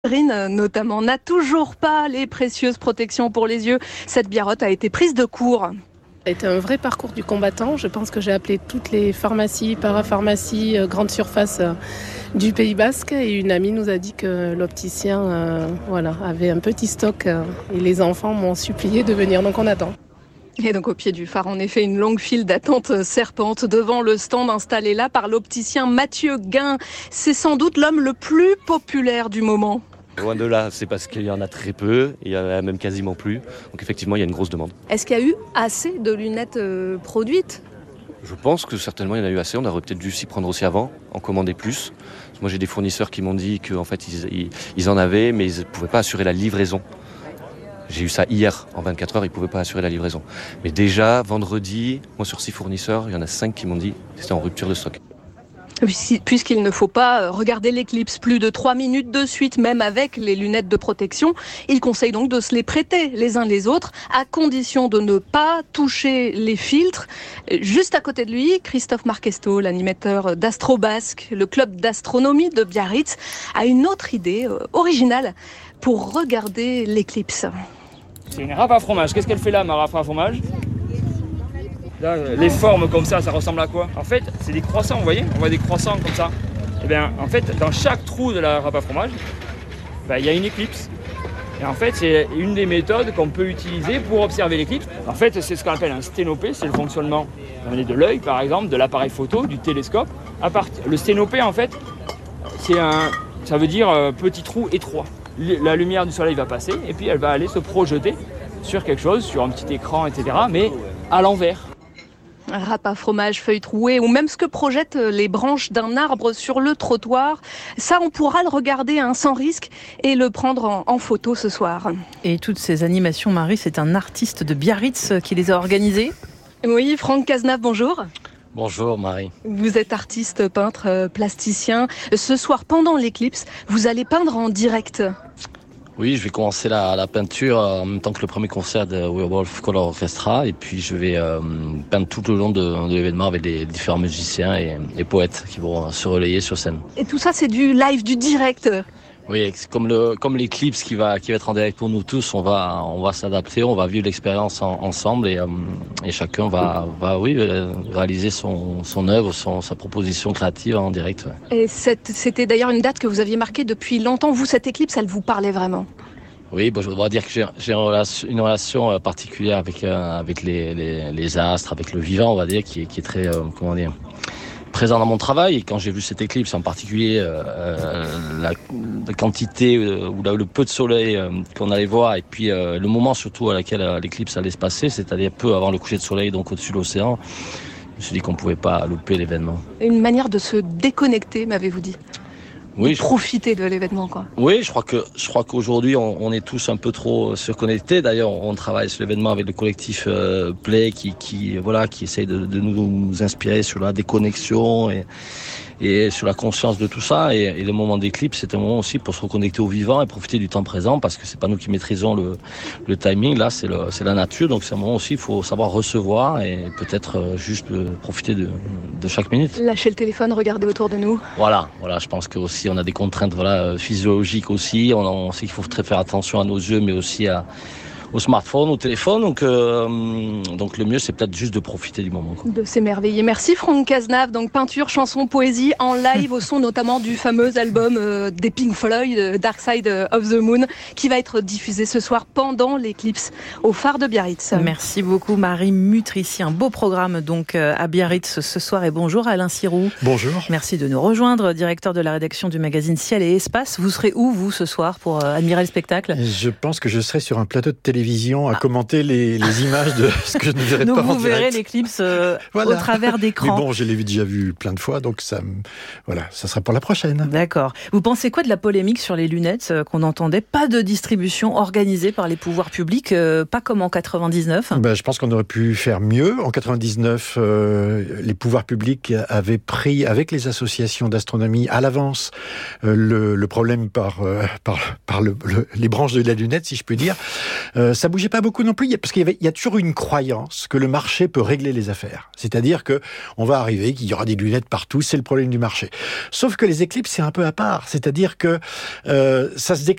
Green, notamment, n'a toujours pas les précieuses protections pour les yeux. Cette biarrotte a été prise de court. Ça a été un vrai parcours du combattant. Je pense que j'ai appelé toutes les pharmacies, parapharmacies, grandes surfaces du Pays Basque. Et une amie nous a dit que l'opticien avait un petit stock. Et les enfants m'ont supplié de venir, donc on attend. Et donc au pied du phare, en effet, une longue file d'attente serpente devant le stand installé là par l'opticien Mathieu Guin. C'est sans doute l'homme le plus populaire du moment. Loin de là, c'est parce qu'il y en a très peu, il y en a même quasiment plus. Donc effectivement, il y a une grosse demande. Est-ce qu'il y a eu assez de lunettes produites ? Je pense que certainement il y en a eu assez. On aurait peut-être dû s'y prendre aussi avant, en commander plus. Moi j'ai des fournisseurs qui m'ont dit qu'en fait ils en avaient, mais ils ne pouvaient pas assurer la livraison. J'ai eu ça hier, en 24 heures, ils ne pouvaient pas assurer la livraison. Mais déjà, vendredi, moi sur 6 fournisseurs, il y en a 5 qui m'ont dit que c'était en rupture de stock. Puisqu'il ne faut pas regarder l'éclipse plus de 3 minutes de suite, même avec les lunettes de protection. Il conseille donc de se les prêter les uns les autres, à condition de ne pas toucher les filtres. Juste à côté de lui, Christophe Marquesto, l'animateur d'Astro Basque, le club d'astronomie de Biarritz, a une autre idée originale pour regarder l'éclipse. C'est une râpe à fromage. Qu'est-ce qu'elle fait là, ma râpe à fromage ? Là, les formes comme ça ressemble à quoi ? En fait, c'est des croissants, vous voyez ? On voit des croissants comme ça. Et bien, en fait, dans chaque trou de la râpe à fromage, il y a une éclipse. Et en fait, c'est une des méthodes qu'on peut utiliser pour observer l'éclipse. En fait, c'est ce qu'on appelle un sténopé, c'est le fonctionnement de l'œil, par exemple, de l'appareil photo, du télescope. Le sténopé, en fait, ça veut dire petit trou étroit. La lumière du soleil va passer et puis elle va aller se projeter sur quelque chose, sur un petit écran, etc., mais à l'envers. Râpe à fromage, feuilles trouées ou même ce que projettent les branches d'un arbre sur le trottoir. Ça, on pourra le regarder sans risque et le prendre en photo ce soir. Et toutes ces animations, Marie, c'est un artiste de Biarritz qui les a organisées ? Oui, Franck Cazenave, bonjour. Bonjour Marie. Vous êtes artiste, peintre, plasticien. Ce soir, pendant l'éclipse, vous allez peindre en direct. Oui, je vais commencer la peinture en même temps que le premier concert de Werewolf Color Orchestra et puis je vais peindre tout le long de l'événement avec les différents musiciens et poètes qui vont se relayer sur scène. Et tout ça, c'est du live, du direct. Oui, c'est comme l'éclipse qui va être en direct pour nous tous, on va s'adapter, on va vivre l'expérience ensemble et chacun va réaliser son œuvre, sa proposition créative en direct. Ouais. Et c'était d'ailleurs une date que vous aviez marquée depuis longtemps. Vous, cette éclipse, elle vous parlait vraiment ? Oui, je dois dire que j'ai une relation particulière avec les astres, avec le vivant, on va dire, qui est très présent dans mon travail. Et quand j'ai vu cette éclipse, en particulier la quantité ou le peu de soleil qu'on allait voir, et puis le moment surtout à laquelle l'éclipse allait se passer, c'est-à-dire peu avant le coucher de soleil, donc au-dessus de l'océan, je me suis dit qu'on ne pouvait pas louper l'événement. Une manière de se déconnecter, m'avez-vous dit ? Oui, profiter de l'événement, quoi. Oui, je crois qu'aujourd'hui on est tous un peu trop surconnectés. D'ailleurs, on travaille sur l'événement avec le collectif Play qui essaye de nous inspirer sur la déconnexion et sur la conscience de tout ça. Et le moment d'éclipse, c'est un moment aussi pour se reconnecter au vivant et profiter du temps présent, parce que c'est pas nous qui maîtrisons le timing. Là, c'est la nature, donc c'est un moment aussi, il faut savoir recevoir et peut-être juste profiter de chaque minute. Lâcher le téléphone, regarder autour de nous. Voilà. Je pense que aussi on a des contraintes physiologiques aussi. On sait qu'il faut très faire attention à nos yeux, mais aussi au smartphone, au téléphone. Donc le mieux, c'est peut-être juste de profiter du moment. De s'émerveiller. Merci Franck Cazenave. Donc peinture, chanson, poésie en live au son notamment du fameux album des Pink Floyd, Dark Side of the Moon, qui va être diffusé ce soir pendant l'éclipse au phare de Biarritz. Merci beaucoup Marie Mutrici. Un beau programme donc à Biarritz ce soir. Et bonjour Alain Siroux. Bonjour. Merci de nous rejoindre, directeur de la rédaction du magazine Ciel et Espace. Vous serez où vous ce soir pour admirer le spectacle ? Je pense que je serai sur un plateau de télévision à commenter les images de ce que je ne verrai pas en direct. Donc vous verrez l'éclipse au travers d'écran. Mais bon, je l'ai déjà vu plein de fois, donc ça sera pour la prochaine. D'accord. Vous pensez quoi de la polémique sur les lunettes qu'on entendait ? Pas de distribution organisée par les pouvoirs publics, pas comme en 99 ? Je pense qu'on aurait pu faire mieux. En 99, les pouvoirs publics avaient pris, avec les associations d'astronomie, à l'avance, le problème par les branches de la lunette, si je puis dire. Ça bougeait pas beaucoup non plus, parce qu'il y a toujours une croyance que le marché peut régler les affaires. C'est-à-dire que on va arriver, qu'il y aura des lunettes partout, c'est le problème du marché. Sauf que les éclipses, c'est un peu à part. C'est-à-dire que ça se déclenche